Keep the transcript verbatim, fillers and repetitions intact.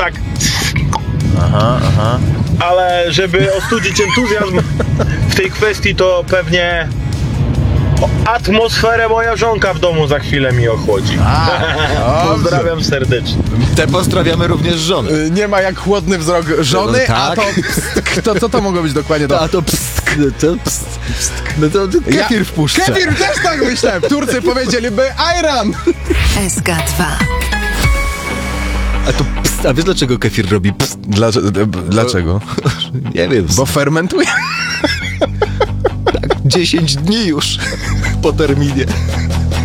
tak... Aha, aha. Ale żeby ostudzić entuzjazm w tej kwestii, to pewnie atmosferę moja żonka w domu za chwilę mi ochłodzi. A, Pozdrawiam serdecznie. Te pozdrawiamy również żony. Y, Nie ma jak chłodny wzrok żony, No, a tak. to pstk, to co to mogło być dokładnie to? A to pstk, no to pstk, pstk. No to kefir Ja- wpuszcza. Kefir też tak myślałem. Turcy powiedzieliby ayran. S K dwa. A to pst, a wiesz dlaczego kefir robi pst? Dlaczego? Dlaczego? Nie wiem, Bo fermentuje. dziesięć dni już po terminie.